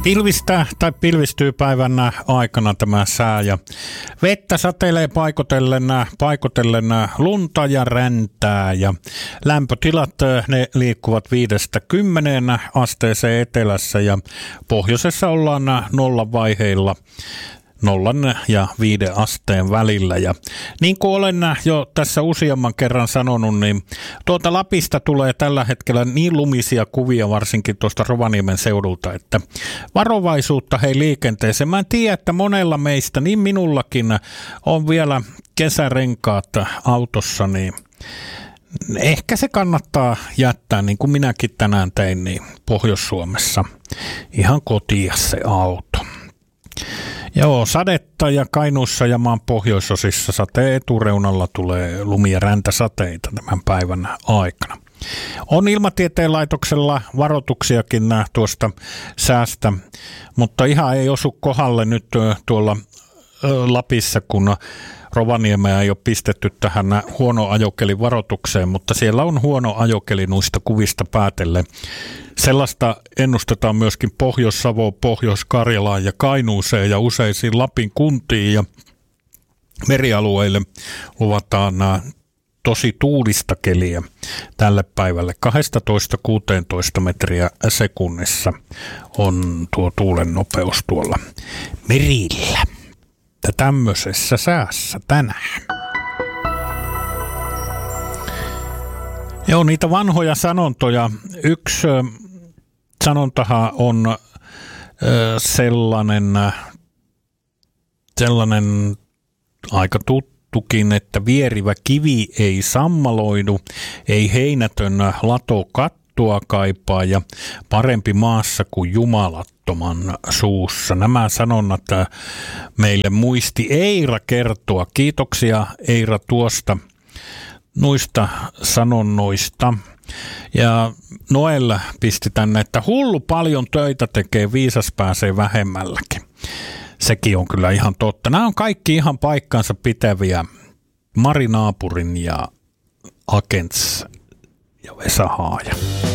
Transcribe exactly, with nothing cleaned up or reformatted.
Pilvistää tai pilvistyy päivän aikana tämä sää ja vettä satelee paikotellen, paikotellen lunta ja räntää ja lämpötilat ne liikkuvat viidestä kymmeneen asteeseen etelässä ja pohjoisessa ollaan nollan vaiheilla. Nollan ja viiden asteen välillä. Ja niin kuin olen jo tässä useamman kerran sanonut, niin tuolta Lapista tulee tällä hetkellä niin lumisia kuvia, varsinkin tuosta Rovaniemen seudulta, että varovaisuutta hei liikenteeseen. Mä en tiedä, että monella meistä, niin minullakin, on vielä kesärenkaat autossa, niin ehkä se kannattaa jättää, niin kuin minäkin tänään tein, niin Pohjois-Suomessa ihan kotiin se auto. Joo, sadetta ja Kainuussa ja maan pohjoisosissa sateen etureunalla tulee lumi- ja räntäsateita tämän päivän aikana. On Ilmatieteen laitoksella varoituksiakin tuosta säästä, mutta ihan ei osu kohdalle nyt tuolla Lapissa, kun Rovaniemeä ei ole pistetty tähän huono ajokelin varoitukseen, mutta siellä on huono ajokeli noista kuvista päätellen. Sellaista ennustetaan myöskin Pohjois-Savoon, Pohjois-Karjalaan ja Kainuuseen ja useisiin Lapin kuntiin ja merialueille luvataan tosi tuulista keliä tälle päivälle. kaksitoista kuusitoista metriä sekunnissa on tuo tuulen nopeus tuolla merillä. Ja tämmöisessä säässä tänään. Joo, niitä vanhoja sanontoja. Yksi sanontahan on äh, sellainen, sellainen aika tuttukin, että vierivä kivi ei sammaloidu, ei heinätön lato kattoa kaipaa ja parempi maassa kuin jumalattoman suussa. Nämä sanonnat meille muisti Eira kertoa. Kiitoksia Eira tuosta noista sanonnoista. Ja Noel pisti tänne, että hullu paljon töitä tekee, viisas pääsee vähemmälläkin. Sekin on kyllä ihan totta. Nämä on kaikki ihan paikkansa pitäviä. Mari Naapurin ja Akents ja Vesa Haaja.